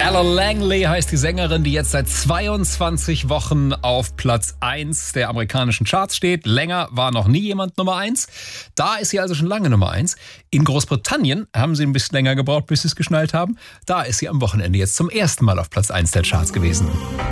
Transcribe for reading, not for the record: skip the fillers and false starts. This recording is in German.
Ella Langley heißt die Sängerin, die jetzt seit 22 Wochen auf Platz 1 der amerikanischen Charts steht. Länger war noch nie jemand Nummer 1. Da ist sie also schon lange Nummer 1. In Großbritannien haben sie ein bisschen länger gebraucht, bis sie es geschnallt haben. Da ist sie am Wochenende jetzt zum ersten Mal auf Platz 1 der Charts gewesen.